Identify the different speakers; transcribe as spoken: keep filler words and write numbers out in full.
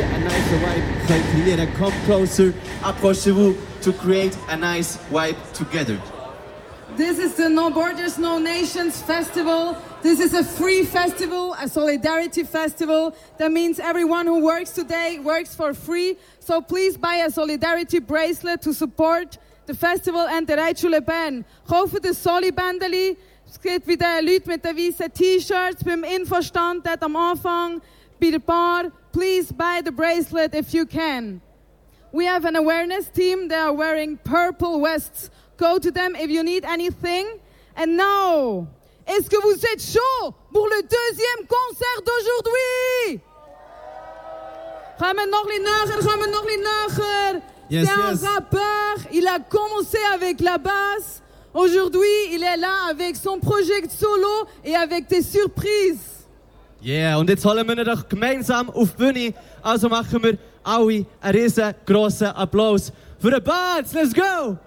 Speaker 1: a nice vibe can create. Come closer, approchez-vous to create a nice vibe together.
Speaker 2: This is the No Borders, No Nations Festival. This is a free festival, a solidarity festival. That means everyone who works today works for free. So please buy a solidarity bracelet to support the festival and the Reitschule Bern. Kaufen das Soli-Bändeli. Es geht wie die Leute mit den weißen T-Shirts beim Infostand dort am Anfang, bei der Bar. Please buy the bracelet if you can. We have an awareness team. They are wearing purple vests. Go to them if you need anything. And now, est-ce que vous êtes chaud pour le deuxième concert d'aujourd'hui? Gaan we nog niet nager, gaan we nog niet nager.
Speaker 1: Yes,
Speaker 2: C'est
Speaker 1: yes.
Speaker 2: un rappeur. Il a commencé avec la basse. Aujourd'hui, il est là avec son projet solo et avec des surprises.
Speaker 3: Yeah, und jetzt holen wir ihn doch gemeinsam auf die Bühne. Also machen wir alle einen riesengroßen Applaus für den Bats. Let's go!